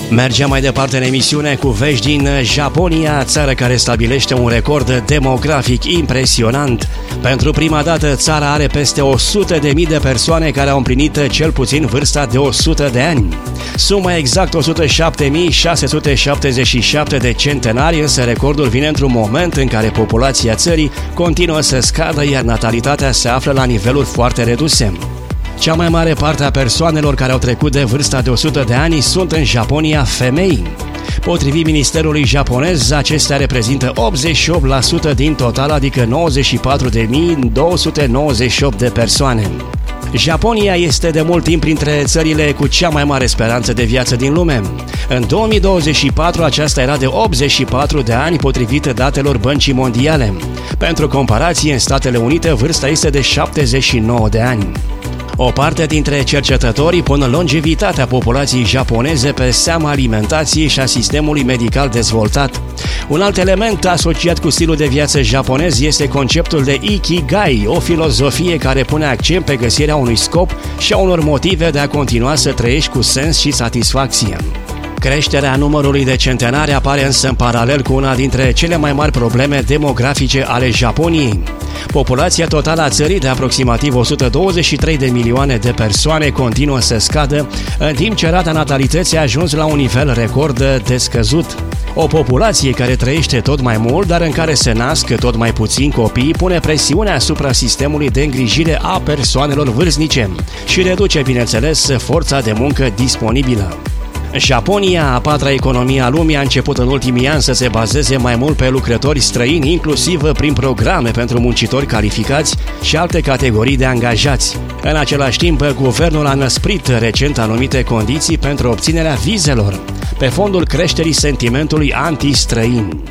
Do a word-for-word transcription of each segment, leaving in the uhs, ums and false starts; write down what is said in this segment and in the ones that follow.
Mergem mai departe în emisiune cu vești din Japonia, țară care stabilește un record demografic impresionant. Pentru prima dată, țara are peste o sută de mii de persoane care au împlinit cel puțin vârsta de o sută de ani. Sunt mai exact o sută șapte mii șase sute șaptezeci și șapte de centenari, însă recordul vine într-un moment în care populația țării continuă să scadă, iar natalitatea se află la niveluri foarte reduse. Cea mai mare parte a persoanelor care au trecut de vârsta de o sută de ani sunt în Japonia femei. Potrivit Ministerului japonez, acestea reprezintă optzeci și opt la sută din total, adică nouăzeci și patru de mii două sute nouăzeci și opt de persoane. Japonia este de mult timp printre țările cu cea mai mare speranță de viață din lume. În două mii douăzeci și patru aceasta era de optzeci și patru de ani, potrivit datelor Băncii Mondiale. Pentru comparație, în Statele Unite vârsta este de șaptezeci și nouă de ani. O parte dintre cercetătorii pun longevitatea populației japoneze pe seama alimentației și a sistemului medical dezvoltat. Un alt element asociat cu stilul de viață japonez este conceptul de Ikigai, o filozofie care pune accent pe găsirea unui scop și a unor motive de a continua să trăiești cu sens și satisfacție. Creșterea numărului de centenari apare însă în paralel cu una dintre cele mai mari probleme demografice ale Japoniei. Populația totală a țării de aproximativ o sută douăzeci și trei de milioane de persoane continuă să scadă, în timp ce rata natalității a ajuns la un nivel record de scăzut. O populație care trăiește tot mai mult, dar în care se nasc tot mai puțini copii, pune presiune asupra sistemului de îngrijire a persoanelor vârstnice și reduce, bineînțeles, forța de muncă disponibilă. Japonia, a patra economie a lumii, a început în ultimii ani să se bazeze mai mult pe lucrători străini, inclusiv prin programe pentru muncitori calificați și alte categorii de angajați. În același timp, guvernul a năsprit recent anumite condiții pentru obținerea vizelor, pe fondul creșterii sentimentului anti-străin.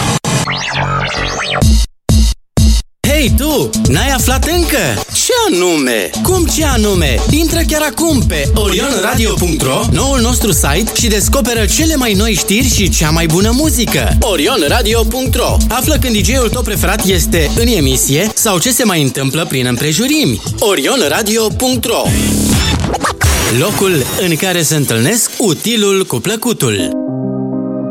Hei tu, n-ai aflat încă? Ce anume? Cum ce anume? Intră chiar acum pe orion radio punct ro, noul nostru site, și descoperă cele mai noi știri și cea mai bună muzică. orion radio punct ro. Află când D J-ul tău preferat este în emisie sau ce se mai întâmplă prin împrejurimi. orion radio punct ro. Locul în care se întâlnesc utilul cu plăcutul.